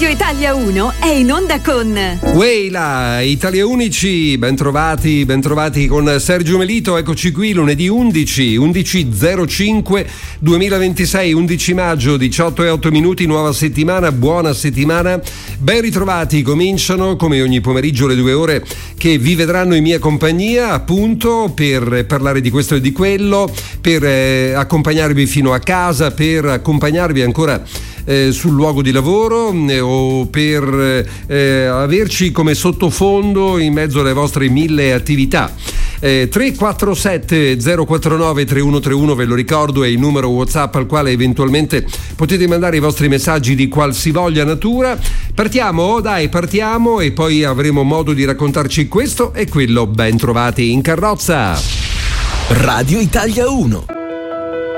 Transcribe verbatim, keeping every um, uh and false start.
Radio Italia uno è in onda con Weila, Italia Unici, ben trovati, ben trovati con Sergio Melito. Eccoci qui lunedì undici, undici zero cinque duemilaventisei, undici maggio, diciotto e otto minuti, nuova settimana, buona settimana. Ben ritrovati, cominciano come ogni pomeriggio le due ore che vi vedranno in mia compagnia, appunto, per parlare di questo e di quello, per eh, accompagnarvi fino a casa, per accompagnarvi ancora Eh, sul luogo di lavoro eh, o per eh, averci come sottofondo in mezzo alle vostre mille attività. eh, tre quattro sette zero quattro nove tre uno tre uno, ve lo ricordo, è il numero WhatsApp al quale eventualmente potete mandare i vostri messaggi di qualsivoglia natura. Partiamo? Dai, partiamo e poi avremo modo di raccontarci questo e quello. Ben trovati in carrozza. Radio Italia uno.